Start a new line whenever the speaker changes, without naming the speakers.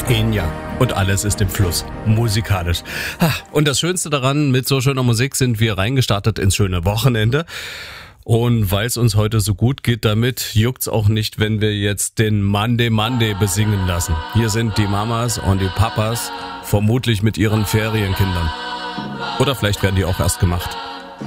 Enya. Und alles ist im Fluss, musikalisch. Und das Schönste daran, mit so schöner Musik sind wir reingestartet ins schöne Wochenende. Und weil es uns heute so gut geht damit, juckt's auch nicht, wenn wir jetzt den Monday Monday besingen lassen. Hier sind die Mamas und die Papas, vermutlich mit ihren Ferienkindern. Oder vielleicht werden die auch erst gemacht.